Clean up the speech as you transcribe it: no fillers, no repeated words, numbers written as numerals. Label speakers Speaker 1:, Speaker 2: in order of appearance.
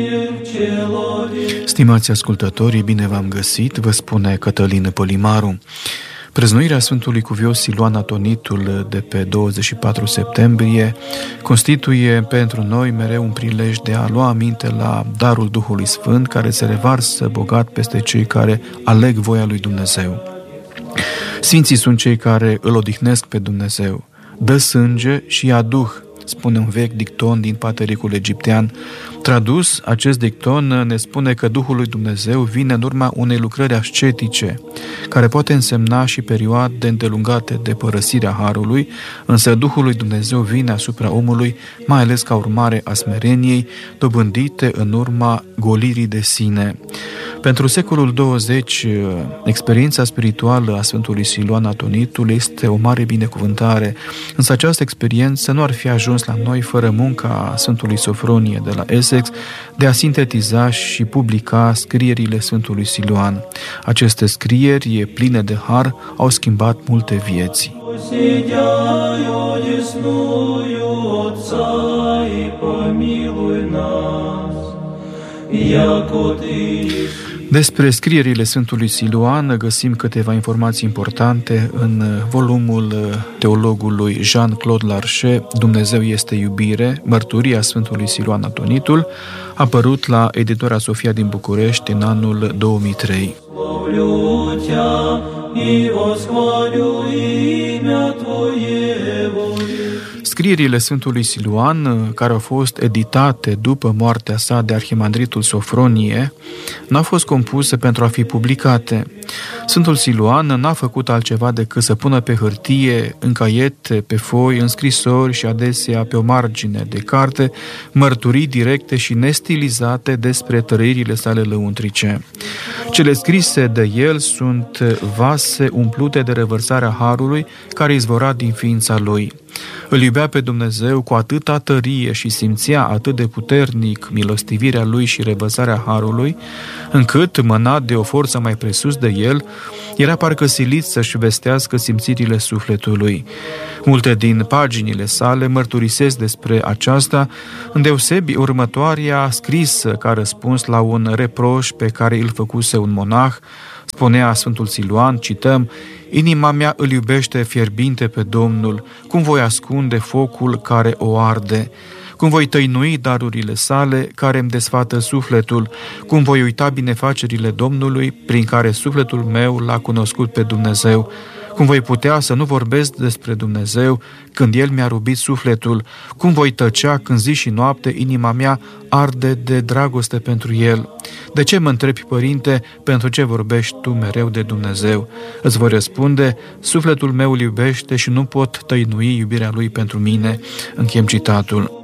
Speaker 1: Stimați ascultători, bine v-am găsit, vă spune Cătălin Pălimaru. Prăznuirea Sfântului Cuvios Siluan Atonitul de pe 24 septembrie constituie pentru noi mereu un prilej de a lua aminte la darul Duhului Sfânt care se revarsă bogat peste cei care aleg voia lui Dumnezeu. Sfinții sunt cei care îl odihnesc pe Dumnezeu. Dă sânge și ia duh, spune un vechi dicton din patericul egiptean. Tradus, acest dicton ne spune că Duhul lui Dumnezeu vine în urma unei lucrări ascetice, care poate însemna și perioade îndelungate de părăsirea harului, însă Duhul lui Dumnezeu vine asupra omului, mai ales ca urmare a smereniei, dobândite în urma golirii de sine. Pentru secolul 20, experiența spirituală a Sfântului Siluan Atonitul este o mare binecuvântare, însă această experiență nu ar fi ajuns la noi fără munca Sfântului Sofronie de la Essex de a sintetiza și publica scrierile Sfântului Siluan. Aceste scrieri pline de har au schimbat multe vieți. Despre scrierile Sfântului Siluan găsim câteva informații importante în volumul teologului Jean-Claude Larcher, Dumnezeu este iubire, mărturia Sfântului Siluan Atonitul, apărut la editura Sofia din București în anul 2003. Scrierile Sfântului Siluan, care au fost editate după moartea sa de arhimandritul Sofronie, n-au fost compuse pentru a fi publicate. Sfântul Siluan n-a făcut altceva decât să pună pe hârtie, în caiete, pe foi, în scrisori și adesea pe o margine de carte, mărturii directe și nestilizate despre trăirile sale lăuntrice. Cele scrise de el sunt vase umplute de revărsarea harului care izvora din ființa lui. Îl iubea pe Dumnezeu cu atâta tărie și simțea atât de puternic milostivirea lui și revărsarea harului, încât, mânat de o forță mai presus de el, era parcă silit să-și vestească simțirile sufletului. Multe din paginile sale mărturisesc despre aceasta, îndeosebi următoarea scrisă ca răspuns la un reproș pe care îl făcuse un monah. Spunea Sfântul Siluan, cităm, inima mea îl iubește fierbinte pe Domnul, cum voi ascunde focul care o arde? Cum voi tăinui darurile sale care îmi desfată sufletul? Cum voi uita binefacerile Domnului prin care sufletul meu l-a cunoscut pe Dumnezeu? Cum voi putea să nu vorbesc despre Dumnezeu când El mi-a rubit sufletul? Cum voi tăcea când zi și noapte inima mea arde de dragoste pentru El? De ce mă întrebi, Părinte, pentru ce vorbești tu mereu de Dumnezeu? Îți voi răspunde, sufletul meu îl iubește și nu pot tăinui iubirea Lui pentru mine. Încheiem citatul.